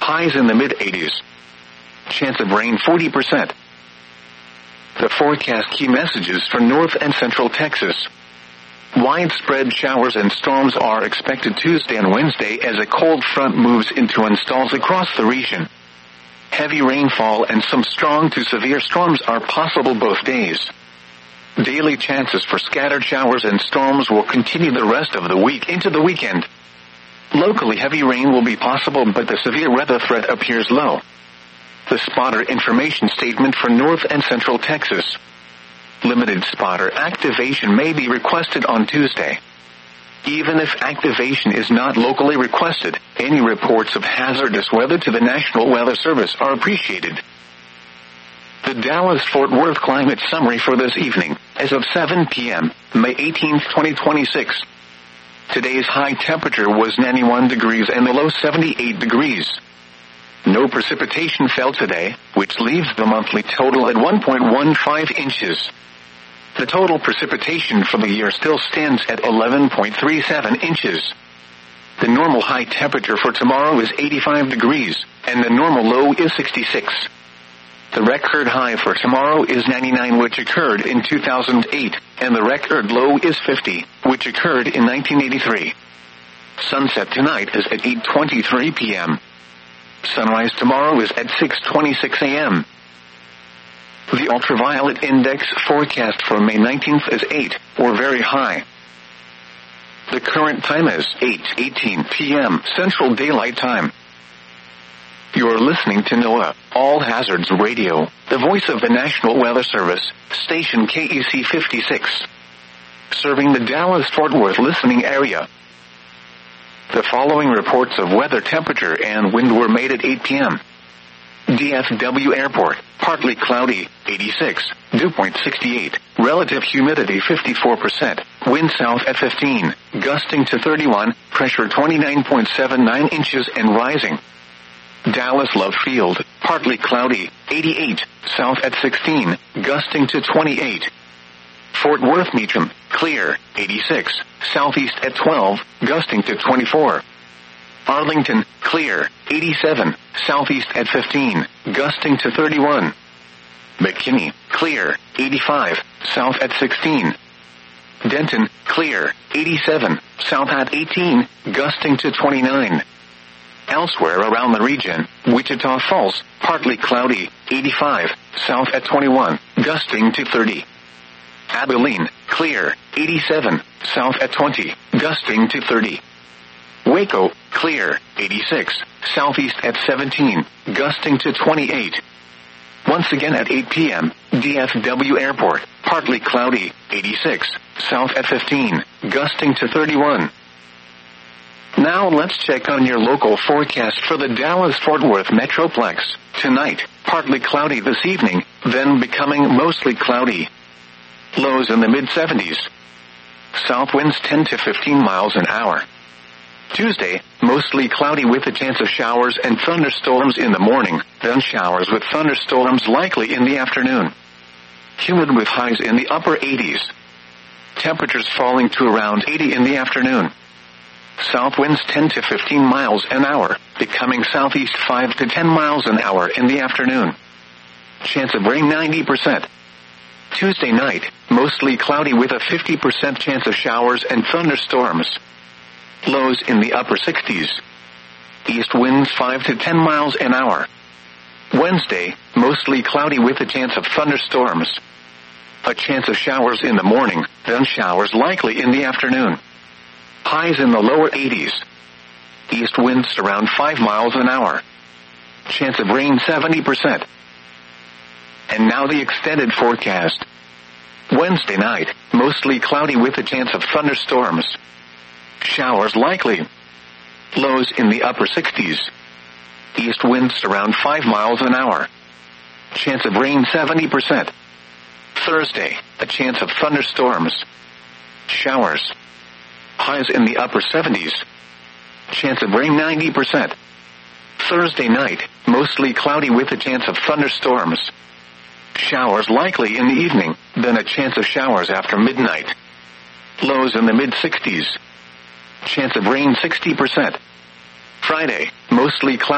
Highs in the mid-80s. Chance of rain 40%. The forecast key messages for North and Central Texas. Widespread showers and storms are expected Tuesday and Wednesday as a cold front moves into and installs across the region. Heavy rainfall and some strong to severe storms are possible both days. Daily chances for scattered showers and storms will continue the rest of the week into the weekend. Locally heavy rain will be possible, but the severe weather threat appears low. The spotter information statement for North and Central Texas. Limited spotter activation may be requested on Tuesday. Even if activation is not locally requested, any reports of hazardous weather to the National Weather Service are appreciated. The Dallas-Fort Worth climate summary for this evening, as of 7 p.m., May 18, 2026. Today's high temperature was 91 degrees and the low 78 degrees. No precipitation fell today, which leaves the monthly total at 1.15 inches. The total precipitation for the year still stands at 11.37 inches. The normal high temperature for tomorrow is 85 degrees, and the normal low is 66. The record high for tomorrow is 99, which occurred in 2008, and the record low is 50, which occurred in 1983. Sunset tonight is at 8:23 p.m. Sunrise tomorrow is at 6:26 a.m. The ultraviolet index forecast for May 19th is 8, or very high. The current time is 8:18 p.m. Central Daylight Time. You're listening to NOAA, All Hazards Radio, the voice of the National Weather Service, station KEC 56. Serving the Dallas-Fort Worth listening area. The following reports of weather, temperature, and wind were made at 8 p.m. DFW Airport, partly cloudy, 86, dew point 68, relative humidity 54%, wind south at 15, gusting to 31, pressure 29.79 inches and rising. Dallas Love Field, partly cloudy, 88, south at 16, gusting to 28. Fort Worth Meacham, clear, 86, southeast at 12, gusting to 24. Arlington, clear, 87, southeast at 15, gusting to 31. McKinney, clear, 85, south at 16. Denton, clear, 87, south at 18, gusting to 29. Elsewhere around the region, Wichita Falls, partly cloudy, 85, south at 21, gusting to 30. Abilene, clear, 87, south at 20, gusting to 30. Waco, clear, 86, southeast at 17, gusting to 28. Once again at 8 p.m., DFW Airport, partly cloudy, 86, south at 15, gusting to 31. Now let's check on your local forecast for the Dallas-Fort Worth Metroplex. Tonight, partly cloudy this evening, then becoming mostly cloudy. Lows in the mid-70s. South winds 10 to 15 miles an hour. Tuesday, mostly cloudy with a chance of showers and thunderstorms in the morning, then showers with thunderstorms likely in the afternoon. Humid with highs in the upper 80s. Temperatures falling to around 80 in the afternoon. South winds 10 to 15 miles an hour, becoming southeast 5 to 10 miles an hour in the afternoon. Chance of rain 90%. Tuesday night, mostly cloudy with a 50% chance of showers and thunderstorms. Lows in the upper 60s. East winds 5 to 10 miles an hour. Wednesday, mostly cloudy with a chance of thunderstorms. A chance of showers in the morning, then showers likely in the afternoon. Highs in the lower 80s. East winds around 5 miles an hour. Chance of rain 70%. And now the extended forecast. Wednesday night, mostly cloudy with a chance of thunderstorms. Showers likely. Lows in the upper 60s. East winds around 5 miles an hour. Chance of rain 70%. Thursday, a chance of thunderstorms. Showers. Highs in the upper 70s. Chance of rain 90%. Thursday night, mostly cloudy with a chance of thunderstorms. Showers likely in the evening, then a chance of showers after midnight. Lows in the mid-60s. Chance of rain 60%. Friday, mostly cloudy.